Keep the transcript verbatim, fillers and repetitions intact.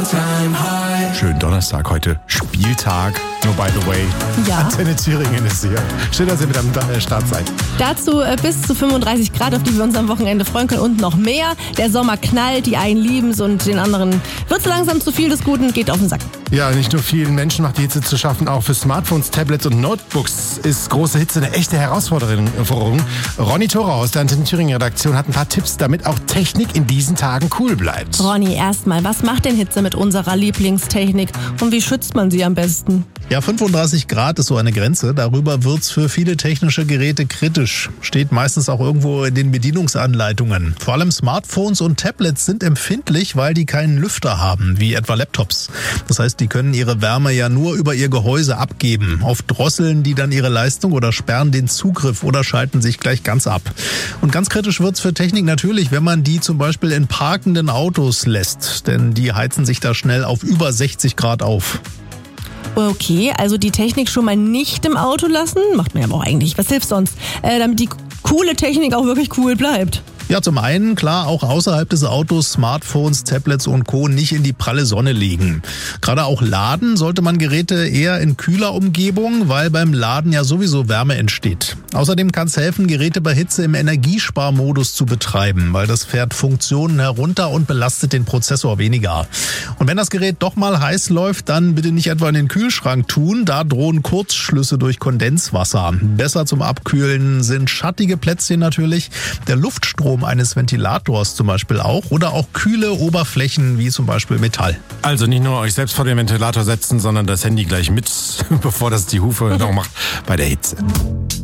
all-time high. Schönen Donnerstag heute, Spieltag. Nur by the way, Ja. Antenne Thüringen ist hier. Schön, dass ihr mit am Start seid. Dazu äh, bis zu fünfunddreißig Grad, auf die wir uns am Wochenende freuen können und noch mehr. Der Sommer knallt, die einen lieben's und den anderen wird so langsam zu viel des Guten, geht auf den Sack. Ja, nicht nur vielen Menschen macht die Hitze zu schaffen, auch für Smartphones, Tablets und Notebooks ist große Hitze eine echte Herausforderung. Ronny Thorau aus der Antenne Thüringen Redaktion hat ein paar Tipps, damit auch Technik in diesen Tagen cool bleibt. Ronny, erstmal, was macht denn Hitze mit unserer Lieblingstechnik und wie schützt man sie am besten? Ja, fünfunddreißig Grad ist so eine Grenze. Darüber wird's für viele technische Geräte kritisch. Steht meistens auch irgendwo in den Bedienungsanleitungen. Vor allem Smartphones und Tablets sind empfindlich, weil die keinen Lüfter haben, wie etwa Laptops. Das heißt, die können ihre Wärme ja nur über ihr Gehäuse abgeben. Oft drosseln die dann ihre Leistung oder sperren den Zugriff oder schalten sich gleich ganz ab. Und ganz kritisch wird's für Technik natürlich, wenn man die zum Beispiel in parkenden Autos lässt. Denn die heizen sich da schnell auf über sechzig Grad auf. Okay, also die Technik schon mal nicht im Auto lassen, macht man ja aber auch eigentlich, was hilft sonst, äh, damit die coole Technik auch wirklich cool bleibt. Ja, zum einen, klar, auch außerhalb des Autos Smartphones, Tablets und Co. nicht in die pralle Sonne legen. Gerade auch laden sollte man Geräte eher in kühler Umgebung, weil beim Laden ja sowieso Wärme entsteht. Außerdem kann es helfen, Geräte bei Hitze im Energiesparmodus zu betreiben, weil das fährt Funktionen herunter und belastet den Prozessor weniger. Und wenn das Gerät doch mal heiß läuft, dann bitte nicht etwa in den Kühlschrank tun, da drohen Kurzschlüsse durch Kondenswasser. Besser zum Abkühlen sind schattige Plätzchen natürlich, der Luftstrom eines Ventilators zum Beispiel auch oder auch kühle Oberflächen wie zum Beispiel Metall. Also nicht nur euch selbst vor den Ventilator setzen, sondern das Handy gleich mit, bevor das die Hufe noch macht bei der Hitze.